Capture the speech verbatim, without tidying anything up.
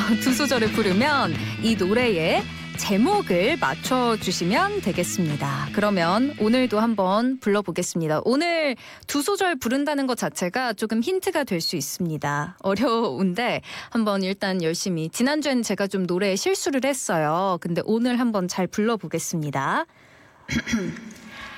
두 소절을 부르면 이 노래의 제목을 맞춰주시면 되겠습니다. 그러면 오늘도 한번 불러보겠습니다. 오늘 두 소절 부른다는 것 자체가 조금 힌트가 될 수 있습니다. 어려운데 한번 일단 열심히. 지난주에는 제가 좀 노래에 실수를 했어요. 근데 오늘 한번 잘 불러보겠습니다.